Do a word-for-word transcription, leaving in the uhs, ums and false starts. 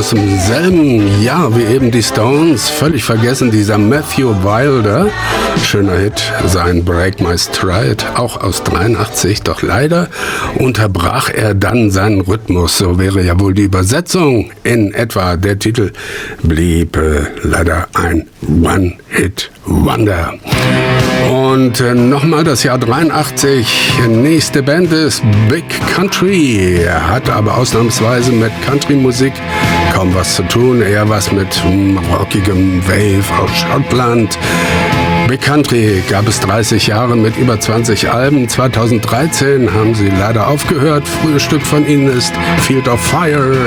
aus demselben Jahr wie eben die Stones. Völlig vergessen, dieser Matthew Wilder. Schöner Hit, sein Break My Stride, auch aus dreiundachtzig. Doch leider unterbrach er dann seinen Rhythmus. So wäre ja wohl die Übersetzung in etwa. Der Titel blieb äh, leider ein One-Hit-Wonder. Und äh, nochmal das Jahr dreiundachtzig. Nächste Band ist Big Country. Er hat aber ausnahmsweise mit Country-Musik kaum was zu tun. Eher was mit hm, rockigem Wave aus Schottland. Big Country gab es dreißig Jahre mit über zwanzig Alben. zweitausenddreizehn haben sie leider aufgehört. Frühes Stück von ihnen ist Field of Fire.